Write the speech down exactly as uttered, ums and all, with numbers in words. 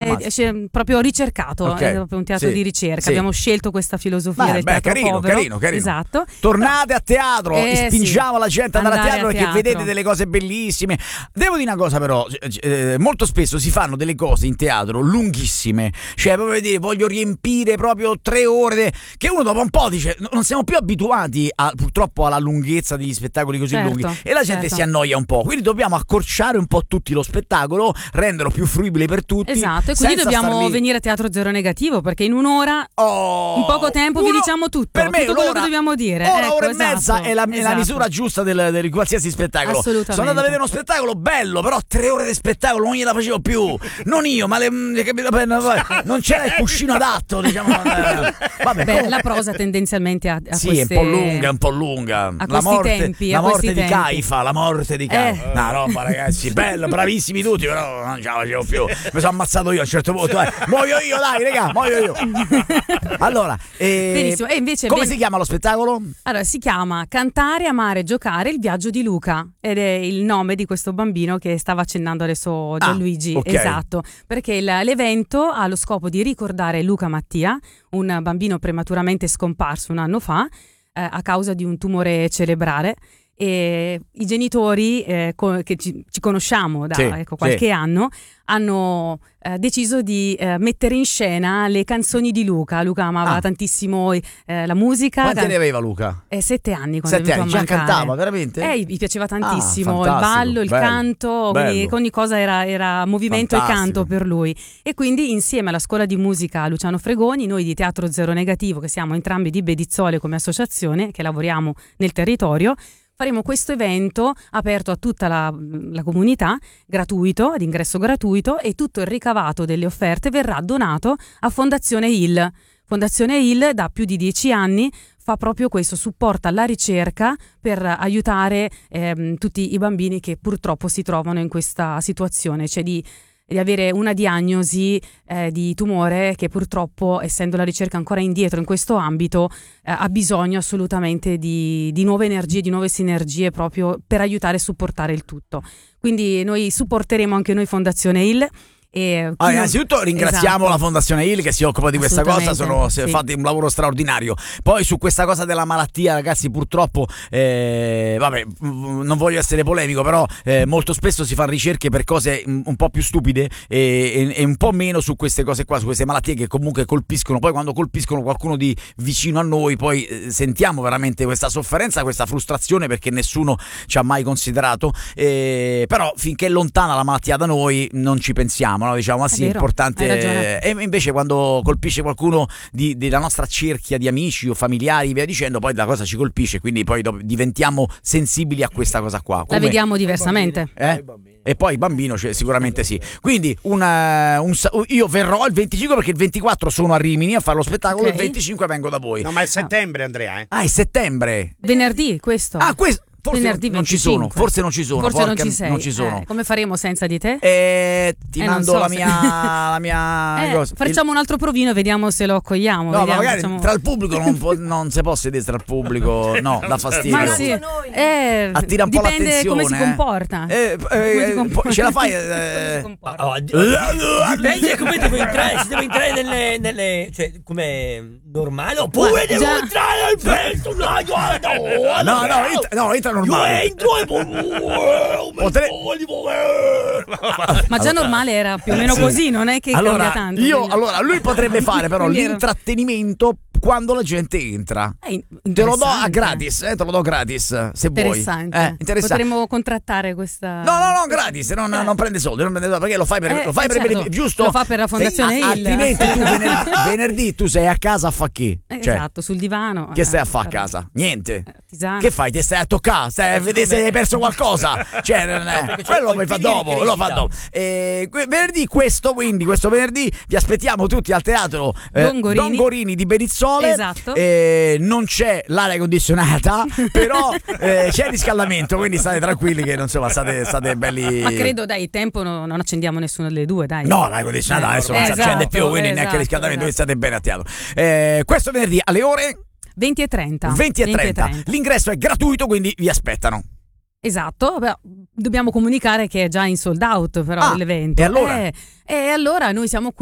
è, è proprio ricercato, okay. È proprio un teatro sì. di ricerca. Sì. Abbiamo scelto questa filosofia beh, del beh, teatro carino, povero. carino, carino. Esatto. Tornate a teatro, eh, spingiamo sì. la gente ad andare a teatro, a teatro perché vedete delle cose bellissime. Devo dire una cosa però, eh, molto spesso si fanno delle cose in teatro lunghissime, cioè proprio dire voglio riempire proprio tre ore de... che uno dopo un po' dice non siamo più abituati a, purtroppo alla lunghezza degli spettacoli così certo, lunghi e la gente certo. si annoia un po', quindi dobbiamo accorciare un po' tutti lo spettacolo, renderlo più fruibile per tutti. Esatto, e quindi dobbiamo venire a Teatro Zero Negativo perché in un'ora oh, in poco tempo uno, vi diciamo tutto, per me tutto quello che dobbiamo dire. Ora, ecco, ora esatto, e mezza è la, esatto. è la misura giusta del, del qualsiasi spettacolo. Assolutamente. Sono andato a vedere uno spettacolo bello, però tre ore di spettacolo non gliela facevo più. Non io, ma le, non c'era il cuscino adatto, diciamo. Vabbè, beh, la prosa tendenzialmente a, a sì, queste... è un po' lunga, è un po' lunga. A la morte, tempi, la morte di tempi. Caifa, la morte di Caifa. Eh. No, roba, ragazzi, bello, bravissimi tutti, però non ce la facevo più. Mi sono ammazzato io a un certo punto. Eh. Muoio io, dai, raga, muoio io. Allora, eh, benissimo. E invece come ben... si chiama lo spettacolo? Allora, si chiama Cantare, Amare, Giocare, il viaggio di Luca ed è il nome di questo bambino che stava accennando adesso Gianluigi. Ah, okay. Esatto, perché il, l'evento ha lo scopo di ricordare Luca Mattia, un bambino prematuramente scomparso un anno fa eh, a causa di un tumore cerebrale. E i genitori eh, co- che ci, ci conosciamo da sì, ecco, qualche sì. anno hanno eh, deciso di eh, mettere in scena le canzoni di Luca. Luca amava ah. tantissimo eh, la musica. Quanti ne aveva Luca? Eh, sette anni quando sette è venuto anni, a già mancare. cantava veramente? Eh, gli piaceva tantissimo ah, il ballo, il bello, canto, bello. Ogni, ogni cosa era, era movimento fantastico. E canto per lui. E quindi insieme alla scuola di musica Luciano Fregoni, noi di Teatro Zero Negativo, che siamo entrambi di Bedizzole come associazione, che lavoriamo nel territorio, faremo questo evento aperto a tutta la, la comunità, gratuito, ad ingresso gratuito, e tutto il ricavato delle offerte verrà donato a Fondazione I L. Fondazione I L da più di dieci anni fa proprio questo, supporta la ricerca per aiutare ehm, tutti i bambini che purtroppo si trovano in questa situazione, cioè di di avere una diagnosi eh, di tumore che purtroppo, essendo la ricerca ancora indietro in questo ambito, eh, ha bisogno assolutamente di, di nuove energie, di nuove sinergie proprio per aiutare e supportare il tutto. Quindi noi supporteremo anche noi Fondazione I L. E ah, innanzitutto ringraziamo esatto. la Fondazione I L che si occupa di questa cosa, sono sì. fatti un lavoro straordinario. Poi su questa cosa della malattia, ragazzi, purtroppo eh, vabbè, non voglio essere polemico, però eh, molto spesso si fanno ricerche per cose un po' più stupide e, e, e un po' meno su queste cose qua, su queste malattie che comunque colpiscono. Poi quando colpiscono qualcuno di vicino a noi, poi eh, sentiamo veramente questa sofferenza, questa frustrazione, perché nessuno ci ha mai considerato, eh, però finché è lontana la malattia da noi non ci pensiamo. No? Diciamo, ah sì, è, vero, è importante. E invece quando colpisce qualcuno di, della nostra cerchia di amici o familiari, via dicendo, poi la cosa ci colpisce, quindi poi diventiamo sensibili a questa cosa qua. Come... La vediamo diversamente. Eh? E poi il bambino, cioè, sicuramente sì. Quindi una, un, io verrò il venticinque perché il ventiquattro sono a Rimini a fare lo spettacolo, okay. Il venticinque vengo da voi. No, ma è settembre, Andrea. Eh? Ah, è settembre. Venerdì questo. Ah, questo. Forse venerdì non ci sono, forse non ci sono, forse porca, non ci sei. Non ci sono. Eh, come faremo senza di te? Eh, ti eh, mando so la, se... mia, la mia eh, cosa. Facciamo il... un altro provino e vediamo se lo accogliamo. No, vediamo, ma magari facciamo... tra il pubblico non, può, non si può sedere tra il pubblico, no, dà fastidio. Ma sì, eh, attira un po' dipende l'attenzione. Come si comporta. Eh, eh, come si comporta. Ce la fai? Eh... Oh, dipende come devo entrare, se devo entrare nelle, nelle cioè come normale oppure devo già... entrare al personaggio. No, no, no, entra, no, entra normale. Io entro e Potre... Ma già normale era più o meno sì. Così, non è che allora, cambia tanto. Io, quindi... allora, lui potrebbe fare però l'intrattenimento quando la gente entra. Eh, te lo do a gratis, eh, te lo do gratis se interessante. vuoi. Eh, interessante. Potremmo contrattare questa. No, no, no, gratis, non, eh. non prende soldi, non prende soldi, perché lo fai per, eh, lo fai per certo. per giusto? Lo fa per la Fondazione I L. Altrimenti tu venerdì, venerdì tu sei a casa a fa che? Eh, cioè, esatto, sul divano. Che stai a fare a casa? Niente. Tisana. Che fai? Ti stai a toccare? Stai a vedere se hai perso qualcosa? Cioè, eh, quello lo fa dopo, lo fa dopo. Eh, venerdì questo, quindi questo venerdì vi aspettiamo tutti al teatro eh, Don Gorini. Don Gorini di Bedizzole. Esatto. Eh, non c'è l'aria condizionata, però eh, c'è il riscaldamento, quindi state tranquilli che insomma state, state belli. Ma credo dai, tempo no, non accendiamo nessuno delle due, dai. No, l'aria condizionata eh, adesso non si esatto, accende più, quindi esatto, neanche il riscaldamento, esatto. quindi state bene a teatro. Eh, questo venerdì alle ore venti e trenta. venti e trenta. L'ingresso è gratuito, quindi vi aspettano. Esatto, beh, dobbiamo comunicare che è già in sold out però ah, l'evento. E allora? Eh, e allora noi siamo qui.